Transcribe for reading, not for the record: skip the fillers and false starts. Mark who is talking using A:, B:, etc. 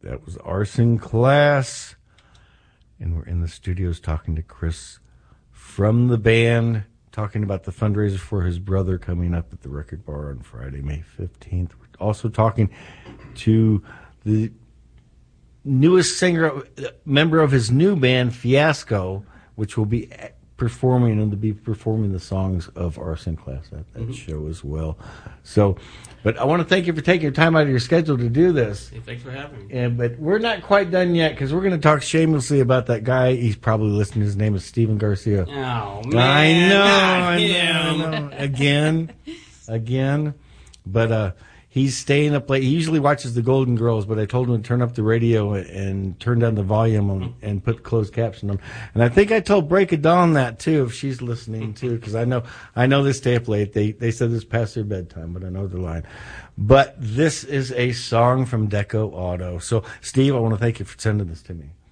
A: That was Arson Class. And we're in the studios talking to Chris from the band, talking about the fundraiser for his brother coming up at the Record Bar on Friday, May 15th. We're also talking to the newest member of his new band, Fiasco, which will be performing the songs of Arson Class at that show as well. So, but I want to thank you for taking your time out of your schedule to do this.
B: Hey, thanks for having me.
A: But we're not quite done yet because we're going to talk shamelessly about that guy. He's probably listening. His name is Steven Garcia.
B: Oh, man.
A: I know. Again. But he's staying up late. He usually watches the Golden Girls, but I told him to turn up the radio and turn down the volume and put closed caption on. And I think I told Break of Dawn that too, if she's listening too, because I know they stay up late. They said this past their bedtime, but I know they're lying. But this is a song from Deco Auto. So, Steve, I want to thank you for sending this to me.